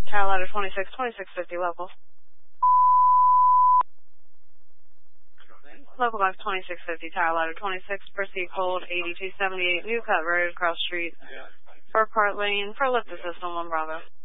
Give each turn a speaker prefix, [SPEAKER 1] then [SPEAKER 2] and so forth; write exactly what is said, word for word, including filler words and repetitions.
[SPEAKER 1] Tower ladder twenty-six, twenty-six fifty local. Local box twenty-six fifty, Tower ladder twenty-six, proceed hold eighty-two seventy-eight, New Cut Road, cross street, Burkhart Lane, for lift assist on one Bravo.